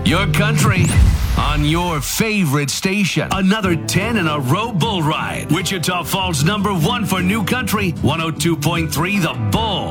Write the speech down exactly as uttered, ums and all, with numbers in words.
Your country on your favorite station. Another ten in a row bull ride. Wichita Falls number one for New Country, one oh two point three The Bull.